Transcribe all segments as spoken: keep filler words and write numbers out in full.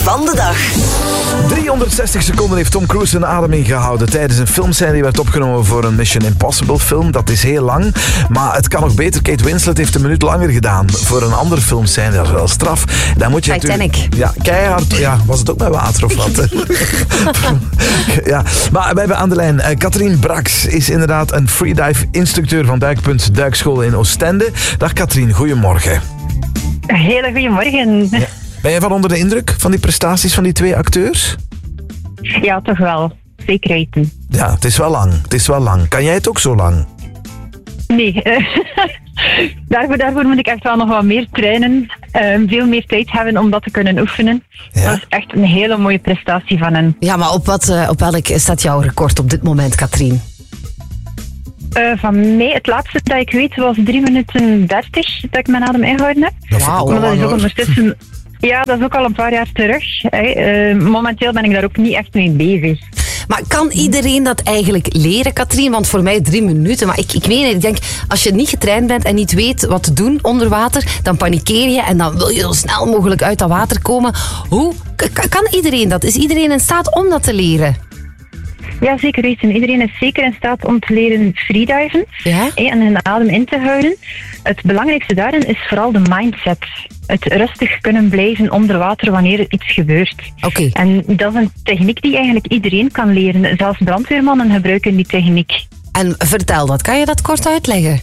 van de dag. driehonderdzestig seconden heeft Tom Cruise zijn adem ingehouden tijdens een filmscène die werd opgenomen voor een Mission Impossible film. Dat is heel lang, maar het kan nog beter. Kate Winslet heeft een minuut langer gedaan voor een andere filmscène. Dat is wel straf. Dan moet je Titanic. Ja, keihard. Ja, was het ook met water of wat? Ja, maar we hebben aan de lijn uh, Katrien Brax is inderdaad een freedive instructeur van Duikpunt Duikschool in Oostende. Dag Katrien, goedemorgen. Hele goedemorgen. Ja. Ben je van onder de indruk van die prestaties van die twee acteurs? Ja, toch wel. Zeker weten. Ja, het is wel lang. Het is wel lang. Kan jij het ook zo lang? Nee. daarvoor, daarvoor moet ik echt wel nog wat meer trainen. Um, veel meer tijd hebben om dat te kunnen oefenen. Ja. Dat is echt een hele mooie prestatie van hen. Ja, maar op, wat, uh, op welk staat jouw record op dit moment, Katrien? Uh, van mij, het laatste dat ik weet, was drie minuten dertig dat ik mijn adem ingehouden heb. Dat vind ik Wauw. wel Maar dat lang, is ook hoor. ondertussen... Ja, dat is ook al een paar jaar terug. Hè. Uh, momenteel ben ik daar ook niet echt mee bezig. Maar kan iedereen dat eigenlijk leren, Katrien? Want voor mij drie minuten. Maar ik, ik weet niet, ik denk, als je niet getraind bent en niet weet wat te doen onder water, dan panikeer je en dan wil je zo snel mogelijk uit dat water komen. Hoe k- kan iedereen dat? Is iedereen in staat om dat te leren? Ja, zeker weten. Iedereen is zeker in staat om te leren freediven. Ja? hè, en hun adem in te houden. Het belangrijkste daarin is vooral de mindset. Het rustig kunnen blijven onder water wanneer er iets gebeurt. Oké. En dat is een techniek die eigenlijk iedereen kan leren. Zelfs brandweermannen gebruiken die techniek. En vertel dat. Kan je dat kort uitleggen?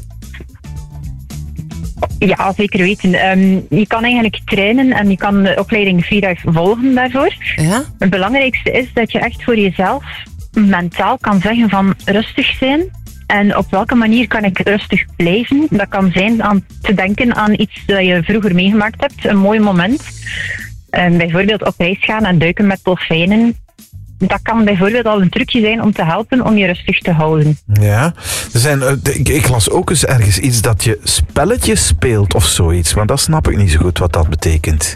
Ja, zeker weten. Um, je kan eigenlijk trainen en je kan de opleiding freedive volgen daarvoor. Ja? Het belangrijkste is dat je echt voor jezelf mentaal kan zeggen van rustig zijn. En op welke manier kan ik rustig blijven? Dat kan zijn aan te denken aan iets dat je vroeger meegemaakt hebt. Een mooi moment. Um, bijvoorbeeld op reis gaan en duiken met dolfijnen. Dat kan bijvoorbeeld al een trucje zijn om te helpen om je rustig te houden. Ja, er zijn, uh, ik, ik las ook eens ergens iets dat je spelletjes speelt of zoiets. Maar dat snap ik niet zo goed wat dat betekent.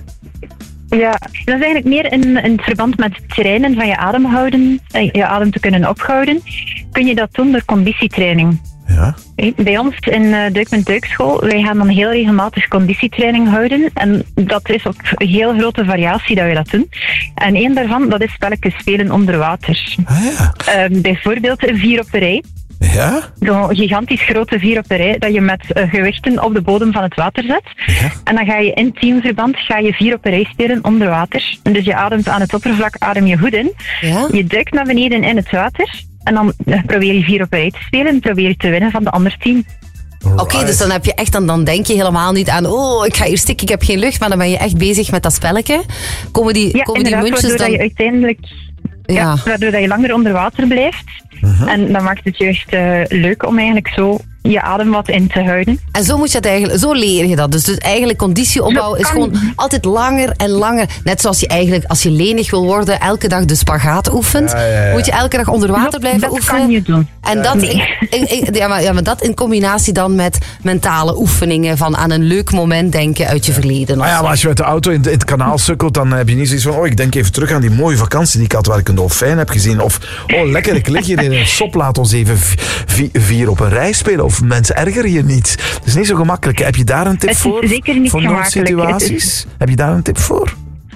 Ja, dat is eigenlijk meer in, in het verband met het trainen van je ademhouden, eh, je adem te kunnen ophouden. Kun je dat doen door conditietraining. Ja. Bij ons in uh, Duikpunt Duikschool, wij gaan dan heel regelmatig conditietraining houden. En dat is op heel grote variatie dat we dat doen. En één daarvan, dat is spelletjes spelen onder water. Ah, ja. Uh, bijvoorbeeld vier op een rij. Ja? Zo'n gigantisch grote vier op een rij dat je met uh, gewichten op de bodem van het water zet. Ja. En dan ga je in teamverband ga je vier op een rij spelen onder water. En dus je ademt aan het oppervlak, adem je goed in. Ja? Je duikt naar beneden in het water. En dan uh, probeer je vier op een rij te spelen en probeer je te winnen van de ander team. Oké, okay, dus dan heb je echt, dan, dan denk je helemaal niet aan, oh, ik ga hier stikken, ik heb geen lucht, maar dan ben je echt bezig met dat spelletje. Komen die, Ja, komen die inderdaad, muntjes waardoor dan... dat je uiteindelijk... Ja. Ja. waardoor dat je langer onder water blijft. Uh-huh. En dan maakt het je echt uh, leuk om eigenlijk zo je adem wat in te houden. En zo moet je het eigenlijk, zo leer je dat. Dus, dus eigenlijk conditieopbouw is kan. gewoon altijd langer en langer. Net zoals je eigenlijk, als je lenig wil worden, elke dag de spagaat oefent. Ja, ja, ja. Moet je elke dag onder water Dat- blijven dat oefenen. kan je doen. En dat, Nee. in, in- in- ja, maar, ja, maar dat in combinatie dan met mentale oefeningen van aan een leuk moment denken uit je verleden. Ah ja, maar als je met de auto in, in het kanaal sukkelt, dan heb je niet zoiets van, oh, ik denk even terug aan die mooie vakantie die ik had waar ik een dolfijn heb gezien. Of, oh, lekker, ik lig hier in een sop, laat ons even v- v- vier op een rij spelen. Of mensen ergeren je niet. Het is niet zo gemakkelijk. Heb je daar een tip Het is voor? zeker niet voor gemakkelijk. noodsituaties? Heb je daar een tip voor?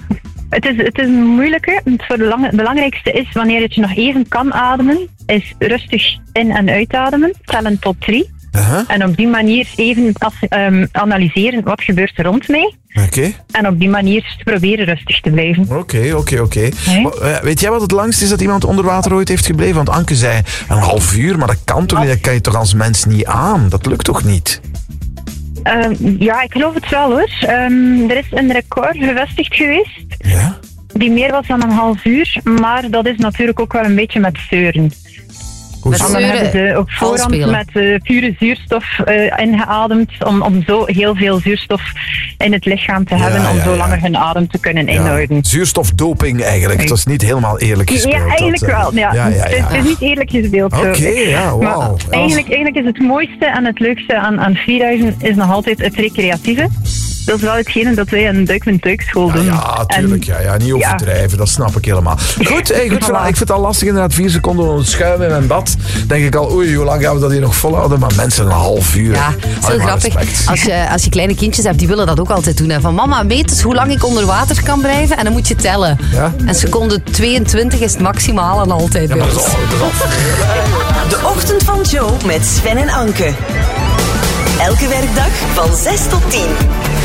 Het is, het is een moeilijke. Het, voor de lange, het belangrijkste is, wanneer je nog even kan ademen, is rustig in- en uitademen. Tellen tot drie. Uh-huh. En op die manier even as, um, analyseren wat gebeurt er rond mij. Oké. En op die manier proberen rustig te blijven. Oké, oké, oké. Nee. Maar, eh, Weet jij wat het langst is dat iemand onder water ooit heeft gebleven? Want Anke zei een half uur, maar dat kan toch niet? Dat kan je toch als mens niet aan? Dat lukt toch niet? Um, ja, ik geloof het wel hoor. Um, er is een record gevestigd geweest Ja? die meer was dan een half uur. Maar dat is natuurlijk ook wel een beetje met zeuren. Hoe Met zo? Want dan Zeuren, hebben ze op voorhand valspelen. met uh, pure zuurstof uh, ingeademd om, om zo heel veel zuurstof in het lichaam te Ja, hebben om ja, zo ja. langer hun adem te kunnen Ja, inhouden. zuurstofdoping eigenlijk. Dat is niet helemaal eerlijk gespeeld. Ja, eigenlijk dat, eh, wel. Ja. ja, ja, Het, is, ja. het is niet eerlijk gespeeld. zo. Oké, ja, Maar wauw. eigenlijk, eigenlijk is het mooiste en het leukste aan, aan freediven is nog altijd het recreatieve. dat is wel hetgene dat wij aan Duik met Duikschool doen. Ja, tuurlijk. En, ja, ja, niet overdrijven, ja. Dat snap ik helemaal. Goed, hey, goed verhaal. Ik vind het al lastig inderdaad. Vier seconden onder het schuim in mijn bad. Denk ik al, oei, hoe lang gaan we dat hier nog volhouden? Maar mensen, een half uur. Ja, dat is heel grappig. Als je, als je kleine kindjes hebt, die willen dat ook altijd doen. Hè. Van mama, weet eens hoe lang ik onder water kan blijven? En dan moet je tellen. Ja? En seconde tweeëntwintig is het maximaal en altijd. Ja, maar dat is al, dat is al. De Ochtend van Joe met Sven en Anke. Elke werkdag van zes tot tien.